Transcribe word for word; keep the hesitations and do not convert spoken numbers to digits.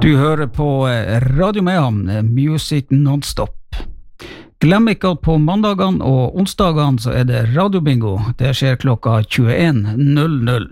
Du hører på Radio Mehamn, Music Non-Stop. Glem ikke at på mandagene og onsdagene så er det radiobingo. Det skjer klokka tjueen null null.